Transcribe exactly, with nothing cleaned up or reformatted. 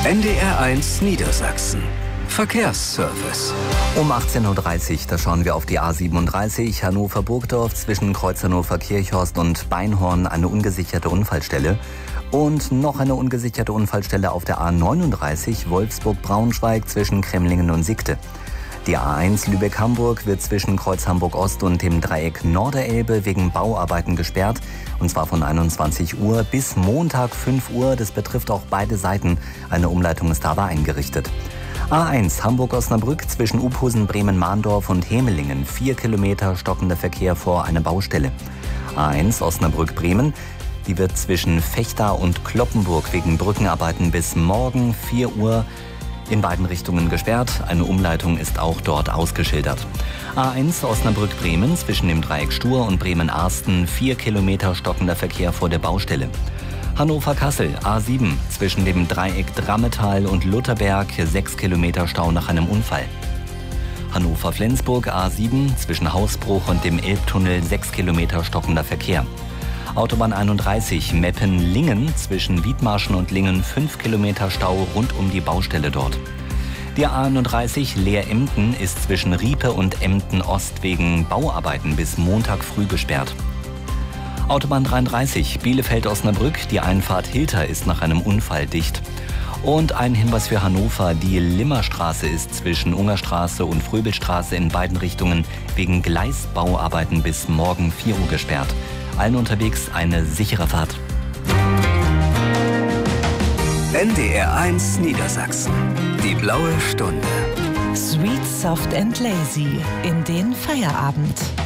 N D R eins Niedersachsen. Verkehrsservice. Um achtzehn Uhr dreißig, da schauen wir auf die A siebenunddreißig Hannover-Burgdorf zwischen Kreuz Hannover-Kirchhorst und Beinhorn, eine ungesicherte Unfallstelle. Und noch eine ungesicherte Unfallstelle auf der A neununddreißig Wolfsburg-Braunschweig zwischen Cremlingen und Siegte. Die A eins Lübeck-Hamburg wird zwischen Kreuz Hamburg-Ost und dem Dreieck Norderelbe wegen Bauarbeiten gesperrt. Und zwar von einundzwanzig Uhr bis Montag fünf Uhr. Das betrifft auch beide Seiten. Eine Umleitung ist aber eingerichtet. A eins Hamburg-Osnabrück zwischen Uphusen, Bremen-Mahndorf und Hemelingen. Vier Kilometer stockender Verkehr vor einer Baustelle. A eins Osnabrück-Bremen. Die wird zwischen Vechta und Kloppenburg wegen Brückenarbeiten bis morgen vier Uhr in beiden Richtungen gesperrt. Eine Umleitung ist auch dort ausgeschildert. A eins Osnabrück-Bremen zwischen dem Dreieck Stur und Bremen-Arsten. Vier Kilometer stockender Verkehr vor der Baustelle. Hannover-Kassel A sieben zwischen dem Dreieck Drammetal und Lutherberg. Sechs Kilometer Stau nach einem Unfall. Hannover-Flensburg A sieben zwischen Hausbruch und dem Elbtunnel. Sechs Kilometer stockender Verkehr. Autobahn einunddreißig Meppen-Lingen zwischen Wiedmarschen und Lingen. Fünf Kilometer Stau rund um die Baustelle dort. Die A einunddreißig Leer-Emden ist zwischen Riepe und Emden-Ost wegen Bauarbeiten bis Montag früh gesperrt. Autobahn dreiunddreißig Bielefeld-Osnabrück, die Einfahrt Hilter ist nach einem Unfall dicht. Und ein Hinweis für Hannover, die Limmerstraße ist zwischen Ungerstraße und Fröbelstraße in beiden Richtungen wegen Gleisbauarbeiten bis morgen vier Uhr gesperrt. Allen unterwegs eine sichere Fahrt. N D R eins Niedersachsen. Die blaue Stunde. Sweet, soft and lazy in den Feierabend.